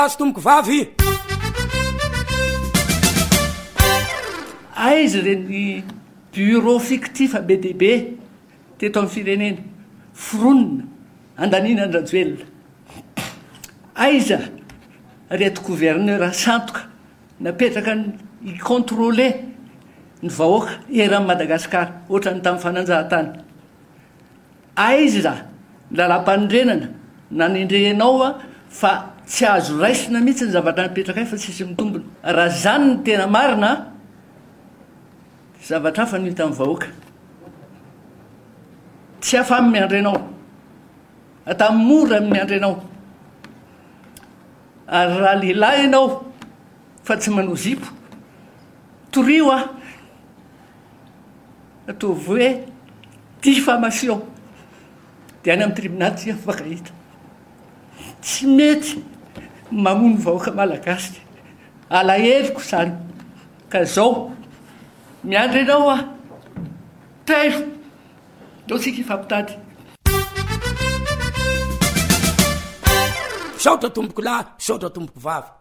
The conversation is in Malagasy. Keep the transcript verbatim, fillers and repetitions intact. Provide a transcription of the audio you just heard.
azo tomboko vavy aizy reny bureau fictif be deaibe teto amin'ny firenena foronina andanina andrajoelona aiza reto gouverneur santoka napetraka i contrôler ny vahoaka eran'ny Madagasikara ohatrany tamin'ny fananjahantany aiza lalam-panondrenana nanendrehanao a fa tsy azo raisina mihitsy ny zavatra napetraka fa tsisy mitombona raha zany ny tena marina zavatra hafa no hita amin'ny vahoaka tsy afamy miandry anao atamin'ny mora miandry anao ary raha lehilahy ianao fa tsy manao zipo torio a ataovy hoe diffamation dia any amin'ny tribunal tsy afaka hita tsy mety mamono vahoaka malagasy alaheviko zany ka zao miandry anao a telo dao tsika ifampitady saotra tomboko lahy saotra tomboko vavy